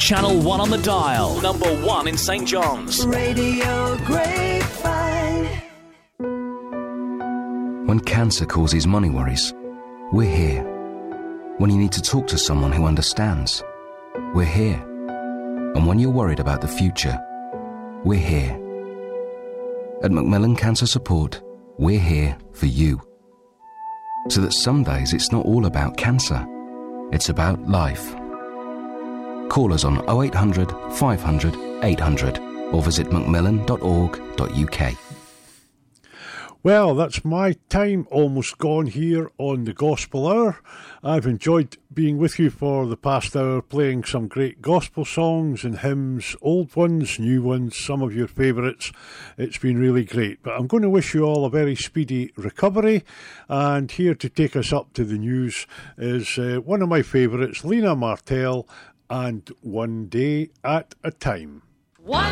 Channel 1 on the dial. Number 1 in St John's. Radio Grapevine. When cancer causes money worries, we're here. When you need to talk to someone who understands, we're here. And when you're worried about the future, we're here. At Macmillan Cancer Support, we're here for you. So that some days it's not all about cancer, it's about life. Call us on 0800 500 800 or visit macmillan.org.uk. Well, that's my time almost gone here on the Gospel Hour. I've enjoyed being with you for the past hour, playing some great gospel songs and hymns, old ones, new ones, some of your favourites. It's been really great. But I'm going to wish you all a very speedy recovery. And here to take us up to the news is one of my favourites, Lena Martell, and One Day at a Time. One